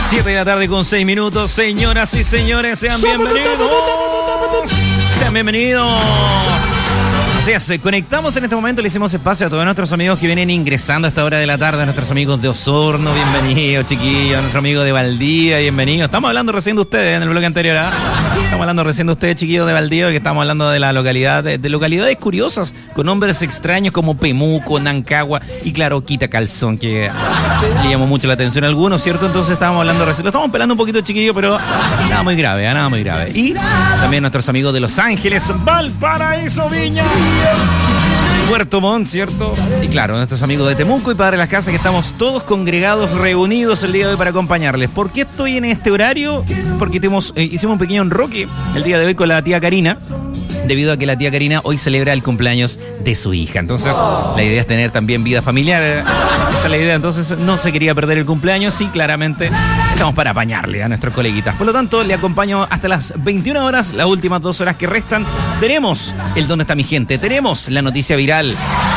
7 de la tarde con 6 minutos. Señoras y señores, sean bienvenidos. Sean bienvenidos. Así es, conectamos en este momento, le hicimos espacio a todos nuestros amigos que vienen ingresando a esta hora de la tarde, a nuestros amigos de Osorno, bienvenidos, chiquillos, a nuestro amigo de Valdivia, bienvenidos. Estamos hablando recién de ustedes en el bloque anterior, ¿eh? Estamos hablando recién de ustedes, chiquillos de Valdivia, que estamos hablando de la localidad, de localidades curiosas, con nombres extraños como Pemuco, Nancagua y claro, Quitacalzón, que le llamó mucho la atención a algunos, ¿cierto? Entonces estábamos hablando recién, lo estamos pelando un poquito, chiquillos, pero nada muy grave, nada muy grave. Y también nuestros amigos de Los Ángeles, Valparaíso, Viña, Puerto Montt, ¿cierto? Y claro, nuestros amigos de Temuco y Padre Las Casas, que estamos todos congregados, reunidos el día de hoy para acompañarles. ¿Por qué estoy en este horario? Porque hicimos un pequeño enroque el día de hoy con la tía Karina, debido a que la tía Karina hoy celebra el cumpleaños de su hija. Entonces, la idea es tener también vida familiar. Esa es la idea. Entonces, no se quería perder el cumpleaños y claramente estamos para apañarle a nuestros coleguitas. Por lo tanto, le acompaño hasta las 21 horas, las últimas 2 horas que restan. Tenemos el ¿Dónde está mi gente? Tenemos la noticia viral.